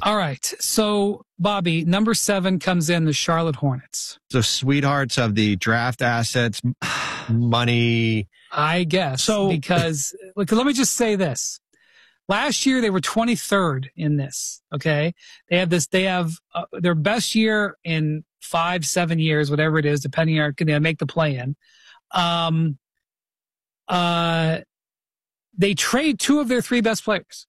All right. So, Bobby, number 7 comes in the Charlotte Hornets. The sweethearts of the draft assets, money. I guess. So, because look, let me just say this. Last year, they were 23rd in this. Okay. They have their best year in 5-7 years, whatever it is, depending on, can they make the play in. They trade 2 of their 3 best players.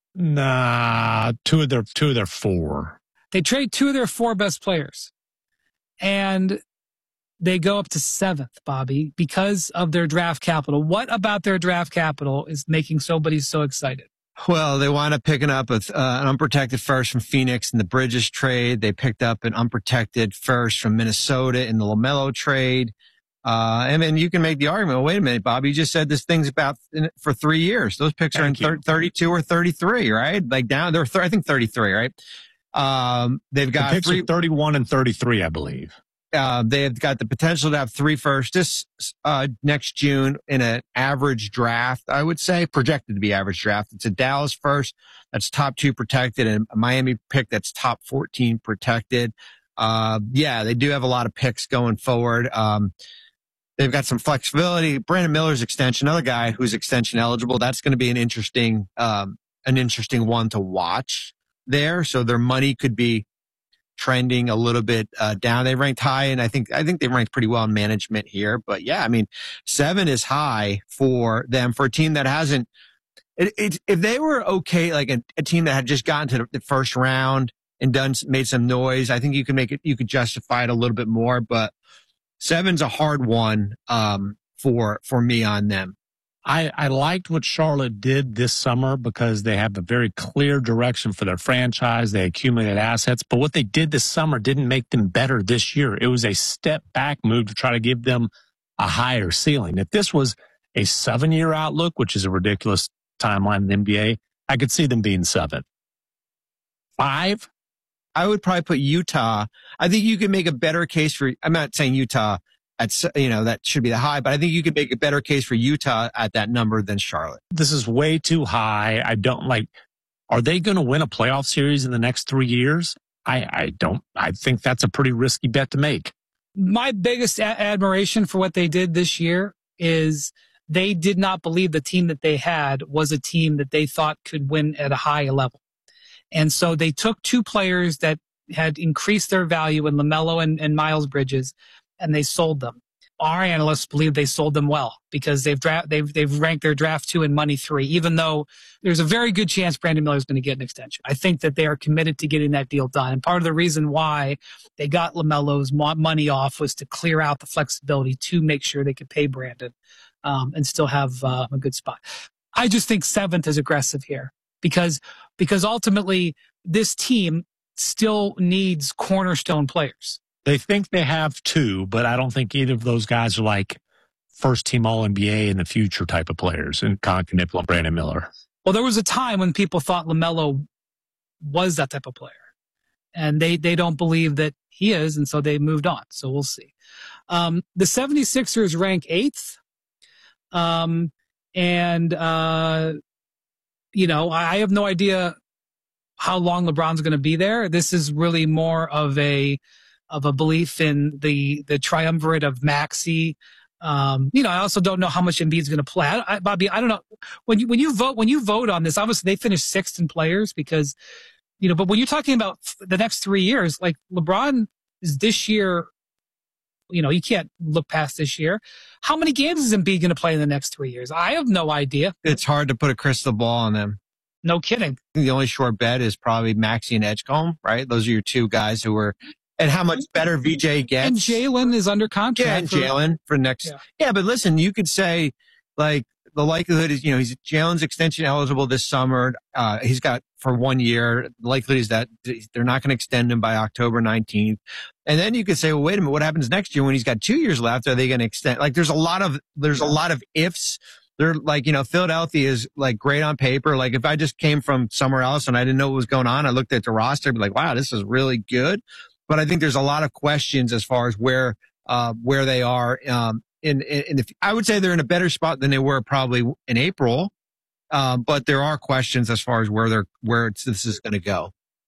Nah, two of their 4. They trade 2 of their 4 best players. And they go up to 7th, Bobby, because of their draft capital. What about their draft capital is making somebody so excited? Well, they wound up picking up an unprotected first from Phoenix in the Bridges trade. They picked up an unprotected first from Minnesota in the LaMelo trade. And then you can make the argument, well, wait a minute, Bob, you just said this thing's about for 3 years. Those picks are in 32 or 33, right? Like down, they're, I think 33, right? They've got the picks are 31 and 33, I believe. They've got the potential to have 3 firsts this next June in an average draft, I would say, projected to be average draft. It's a Dallas first that's top 2 protected and a Miami pick that's top 14 protected. Yeah, they do have a lot of picks going forward. They've got some flexibility. Brandon Miller's extension, another guy who's extension eligible. That's going to be an interesting one to watch there. So their money could be trending a little bit down. They ranked high, and I think they ranked pretty well in management here. But yeah, I mean, 7 is high for them for a team that hasn't. If they were okay, like a team that had just gotten to the first round and made some noise, I think you could justify it a little bit more. But 7's a hard one for me on them. I liked what Charlotte did this summer because they have a very clear direction for their franchise. They accumulated assets, but what they did this summer didn't make them better this year. It was a step back move to try to give them a higher ceiling. If this was a 7-year outlook, which is a ridiculous timeline in the NBA, I could see them being 7. 5? I would probably put Utah. I think you can make a better case for, I'm not saying Utah that should be the high, but I think you could make a better case for Utah at that number than Charlotte. This is way too high. I don't like, are they going to win a playoff series in the next 3 years? I think that's a pretty risky bet to make. My biggest admiration for what they did this year is they did not believe the team that they had was a team that they thought could win at a high level. And so they took 2 players that had increased their value in LaMelo and Miles Bridges, and they sold them. Our analysts believe they sold them well because they've ranked their draft 2 and money 3, even though there's a very good chance Brandon Miller is going to get an extension. I think that they are committed to getting that deal done. And part of the reason why they got LaMelo's money off was to clear out the flexibility to make sure they could pay Brandon and still have a good spot. I just think 7th is aggressive here because ultimately this team still needs cornerstone players. They think they have 2, but I don't think either of those guys are like first team All-NBA in the future type of players, and Con Knipple and Brandon Miller. Well, there was a time when people thought LaMelo was that type of player, and they don't believe that he is, and so they moved on. So we'll see. The 76ers rank 8th. I have no idea how long LeBron's going to be there. This is really more of a belief in the triumvirate of Maxey. I also don't know how much Embiid's going to play. Bobby, I don't know. When you vote on this, obviously they finished 6th in players because, but when you're talking about the next 3 years, like LeBron is this year, you can't look past this year. How many games is Embiid going to play in the next 3 years? I have no idea. It's hard to put a crystal ball on them. No kidding. The only short bet is probably Maxey and Edgecombe, right? Those are your 2 guys who were. And how much better VJ gets. And Jalen is under contract. Yeah, and Jalen for next. Yeah, but listen, you could say, like, the likelihood is, Jalen's extension eligible this summer. He's got for 1 year. The likelihood is that they're not going to extend him by October 19th. And then you could say, well, wait a minute, what happens next year when he's got 2 years left? Are they going to extend? Like, there's a lot of ifs. They're like, Philadelphia is like great on paper. Like, if I just came from somewhere else and I didn't know what was going on, I looked at the roster and be like, wow, this is really good. But I think there's a lot of questions as far as where they are. I would say they're in a better spot than they were probably in April. But there are questions as far as where this is going to go.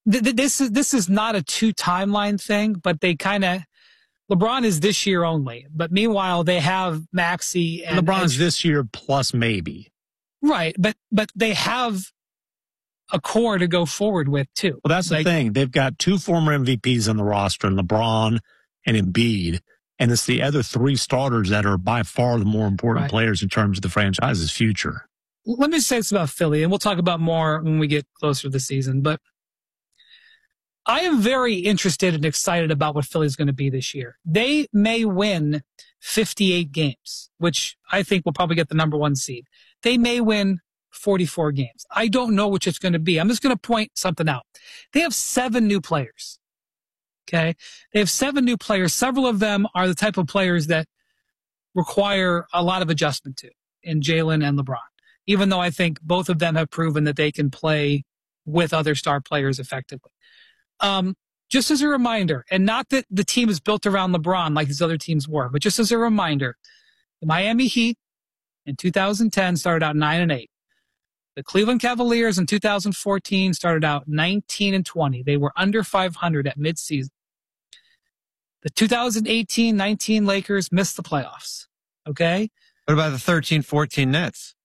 this is not a 2 timeline thing, but they LeBron is this year only. But meanwhile, they have Maxey and LeBron's this year plus maybe. Right, but they have a core to go forward with too. Well, that's the thing. They've got 2 former MVPs on the roster, LeBron and Embiid, and it's the other 3 starters that are by far the more important players in terms of the franchise's future. Let me say this about Philly, and we'll talk about more when we get closer to the season, but I am very interested and excited about what Philly's going to be this year. They may win 58 games, which I think will probably get the number 1 seed. They may win 44 games. I don't know which it's going to be. I'm just going to point something out. They have 7 new players. Okay. They have 7 new players. Several of them are the type of players that require a lot of adjustment to in Jalen and LeBron, even though I think both of them have proven that they can play with other star players effectively. Just as a reminder, and not that the team is built around LeBron like these other teams were, but just as a reminder, the Miami Heat in 2010 started out 9-8. The Cleveland Cavaliers in 2014 started out 19-20. They were under 500 at midseason. The 2018-19 Lakers missed the playoffs. Okay. What about the 13-14 Nets?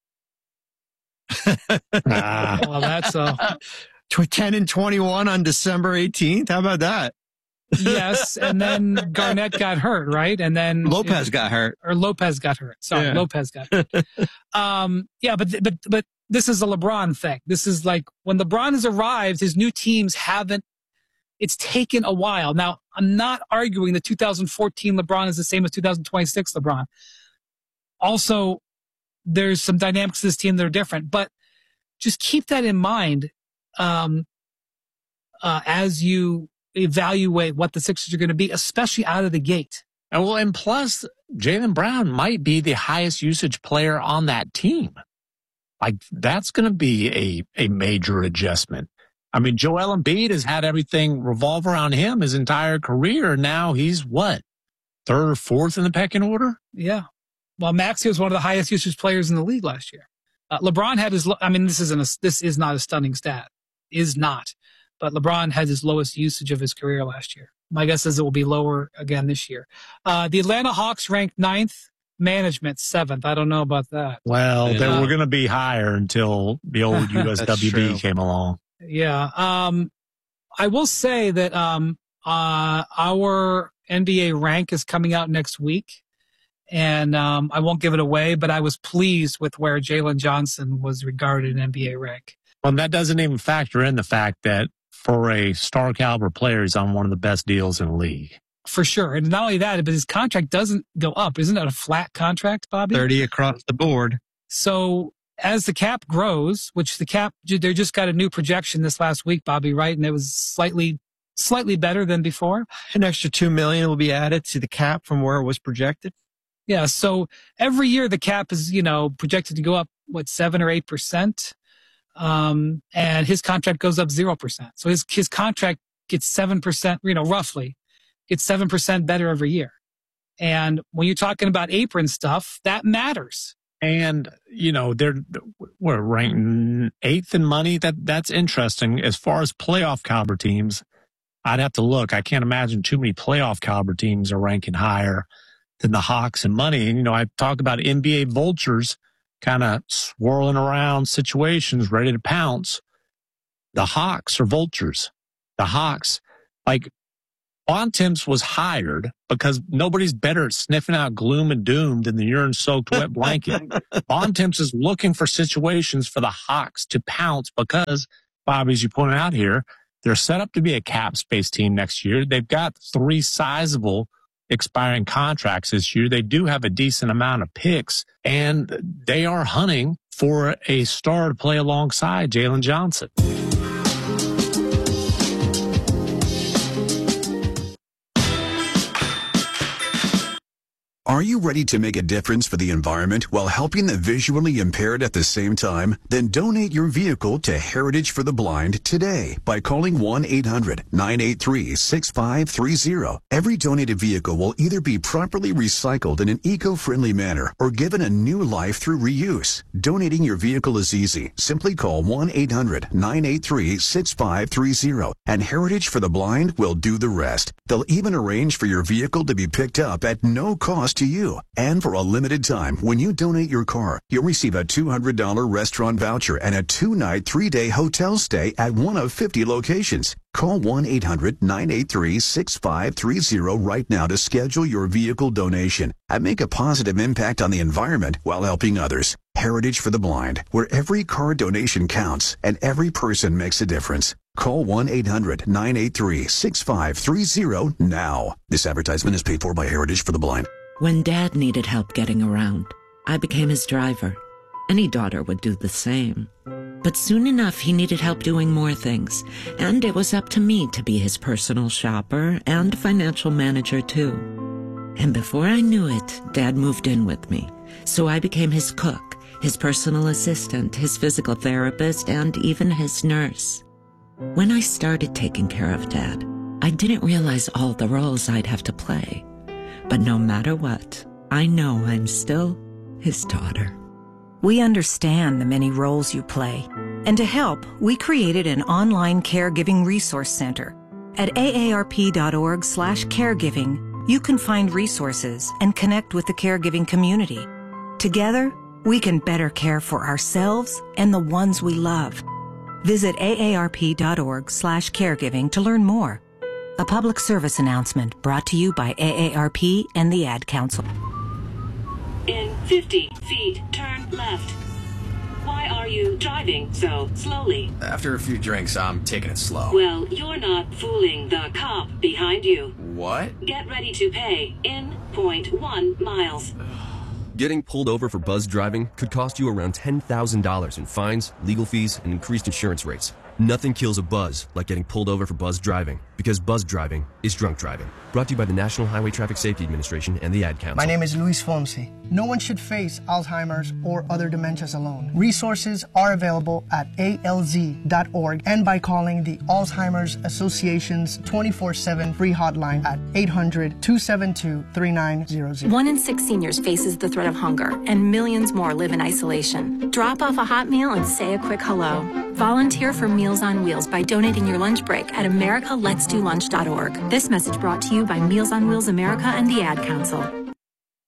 Well, that's 10-21 on December 18th. How about that? Yes, and then Garnett got hurt, right? And then Lopez got hurt. Sorry, yeah. Lopez got hurt. Yeah, but this is a LeBron thing. This is like when LeBron has arrived, his new teams haven't. It's taken a while. Now, I'm not arguing that 2014 LeBron is the same as 2026 LeBron. Also, there's some dynamics to this team that are different, but just keep that in mind as you evaluate what the Sixers are going to be, especially out of the gate. And plus, Jaylen Brown might be the highest usage player on that team. Like, that's going to be a major adjustment. I mean, Joel Embiid has had everything revolve around him his entire career. Now he's what? 3rd or 4th in the pecking order? Yeah. Well, Maxey was one of the highest usage players in the league last year. LeBron had his, this is not a stunning stat. Is not. But LeBron had his lowest usage of his career last year. My guess is it will be lower again this year. The Atlanta Hawks ranked 9th, management 7th. I don't know about that. Well, they were going to be higher until the old USWB came along. Yeah. I will say that our NBA rank is coming out next week. And I won't give it away, but I was pleased with where Jalen Johnson was regarded in NBA rank. Well, that doesn't even factor in the fact that for a star caliber player, he's on one of the best deals in the league. For sure. And not only that, but his contract doesn't go up. Isn't that a flat contract, Bobby? 30 across the board. So as the cap grows, which the cap, they just got a new projection this last week, Bobby, right? And it was slightly better than before. An extra $2 million will be added to the cap from where it was projected. Yeah. So every year the cap is, projected to go up, 7 or 8%. And his contract goes up 0%. So his contract gets 7%, roughly gets 7% better every year. And when you're talking about apron stuff, that matters. And, we're ranked 8th in money. That's interesting. As far as playoff caliber teams, I'd have to look. I can't imagine too many playoff caliber teams are ranking higher than the Hawks in money. And, I talk about NBA vultures kind of swirling around situations, ready to pounce. The Hawks are vultures. The Hawks, Bontemps was hired because nobody's better at sniffing out gloom and doom than the urine-soaked wet blanket. Bontemps is looking for situations for the Hawks to pounce because, Bobby, as you pointed out here, they're set up to be a cap space team next year. They've got 3 sizable expiring contracts this year. They do have a decent amount of picks, and they are hunting for a star to play alongside Jalen Johnson. Are you ready to make a difference for the environment while helping the visually impaired at the same time? Then donate your vehicle to Heritage for the Blind today by calling 1-800-983-6530. Every donated vehicle will either be properly recycled in an eco-friendly manner or given a new life through reuse. Donating your vehicle is easy. Simply call 1-800-983-6530 and Heritage for the Blind will do the rest. They'll even arrange for your vehicle to be picked up at no cost to you. And for a limited time, when you donate your car, you'll receive a $200 restaurant voucher and a 2-night, 3-day hotel stay at one of 50 locations. Call 1-800-983-6530 right now to schedule your vehicle donation and make a positive impact on the environment while helping others. Heritage for the Blind, where every car donation counts and every person makes a difference. Call 1-800-983-6530 now. This advertisement is paid for by Heritage for the Blind. When Dad needed help getting around, I became his driver. Any daughter would do the same. But soon enough, he needed help doing more things, and it was up to me to be his personal shopper and financial manager, too. And before I knew it, Dad moved in with me, so I became his cook, his personal assistant, his physical therapist, and even his nurse. When I started taking care of Dad, I didn't realize all the roles I'd have to play. But no matter what, I know I'm still his daughter. We understand the many roles you play. And to help, we created an online caregiving resource center. At aarp.org/caregiving, you can find resources and connect with the caregiving community. Together, we can better care for ourselves and the ones we love. Visit aarp.org/caregiving to learn more. A public service announcement brought to you by AARP and the Ad Council. In 50 feet, turn left. Why are you driving so slowly? After a few drinks, I'm taking it slow. Well, you're not fooling the cop behind you. What? Get ready to pay in 0.1 miles. Getting pulled over for buzz driving could cost you around $10,000 in fines, legal fees, and increased insurance rates. Nothing kills a buzz like getting pulled over for buzz driving, because buzz driving is drunk driving. Brought to you by the National Highway Traffic Safety Administration and the Ad Council. My name is Luis Fonsi. No one should face Alzheimer's or other dementias alone. Resources are available at alz.org and by calling the Alzheimer's Association's 24/7 free hotline at 800-272-3900. 1 in 6 seniors faces the threat of hunger, and millions more live in isolation. Drop off a hot meal and say a quick hello. Volunteer for Meals on Wheels by donating your lunch break at americaletsdolunch.org. This message brought to you by Meals on Wheels America and the Ad Council.